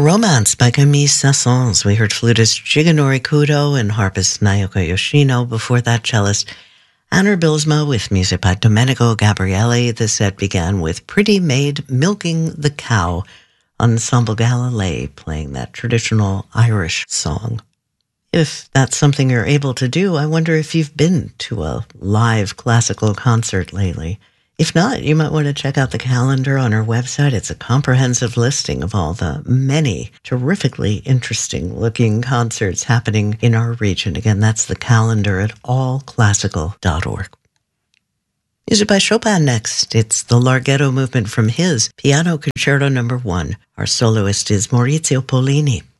Romance by Camille Saint-Saëns. We heard flutist Shigenori Kudo and harpist Naoka Yoshino. Before that, cellist Anna Bilsma with music by Domenico Gabrielli. The set began with Pretty Maid Milking the Cow, Ensemble Galilei playing that traditional Irish song. If that's something you're able to do, I wonder if you've been to a live classical concert lately. If not, you might want to check out the calendar on our website. It's a comprehensive listing of all the many terrifically interesting-looking concerts happening in our region. Again, that's the calendar at allclassical.org. Music by Chopin next. It's the Larghetto movement from his Piano Concerto No. 1. Our soloist is Maurizio Pollini.